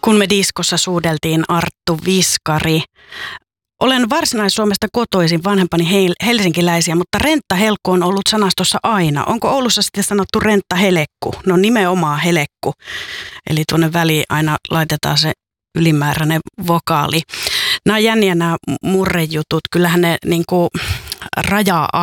kun me diskossa suudeltiin Arttu Viskari. Olen Varsinais-Suomesta kotoisin, vanhempani helsinkiläisiä, mutta renttahelkku on ollut sanastossa aina. Onko Oulussa sitten sanottu renttahelekku? No nimenomaan helekku. Eli tuonne väliin aina laitetaan se ylimääräinen vokaali. Nämä on jänniä nämä murrejutut. Kyllähän ne niinku rajaa